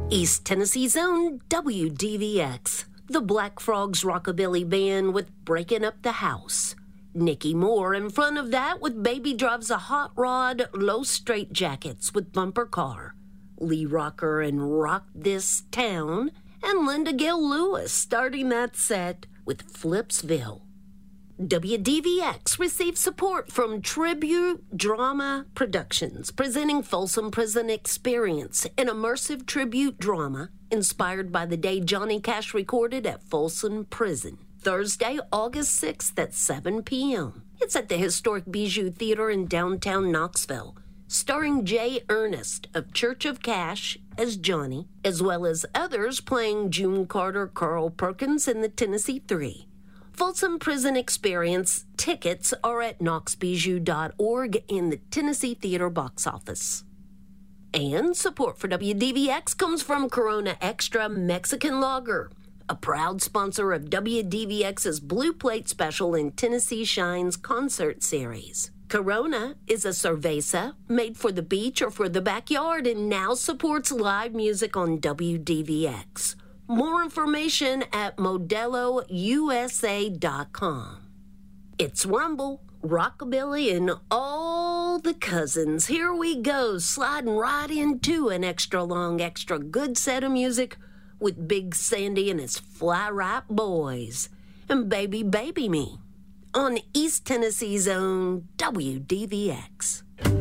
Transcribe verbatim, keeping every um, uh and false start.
East Tennessee's own W D V X, the Black Frogs Rockabilly Band with Breaking Up the House. Nicky Moore in front of that with Baby Drives a Hot Rod, Low Straight Jackets with Bumper Car. Lee Rocker and Rock This Town, and Linda Gail Lewis starting that set with Flipsville. W D V X received support from Tribute Drama Productions, presenting Folsom Prison Experience, an immersive tribute drama inspired by the day Johnny Cash recorded at Folsom Prison. Thursday, August sixth at seven p.m. It's at the Historic Bijou Theater in downtown Knoxville, starring Jay Ernest of Church of Cash as Johnny, as well as others playing June Carter, Carl Perkins, and the Tennessee Three. Folsom Prison Experience tickets are at knox bijou dot org in the Tennessee Theater box office. And support for W D V X comes from Corona Extra Mexican Lager, a proud sponsor of W D V X's Blue Plate Special in Tennessee Shines concert series. Corona is a cerveza made for the beach or for the backyard and now supports live music on W D V X. More information at modelo u s a dot com. It's Rumble, Rockabilly, and all the cousins. Here we go, sliding right into an extra long, extra good set of music with Big Sandy and his Fly Right Boys and Baby Baby Me on East Tennessee's own W D V X.